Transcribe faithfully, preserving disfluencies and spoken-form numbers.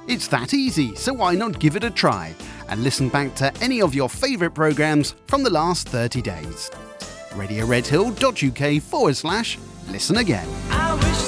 It's that easy, so why not give it a try and listen back to any of your favourite programmes from the last thirty days. radioredhill.uk forward slash listen again.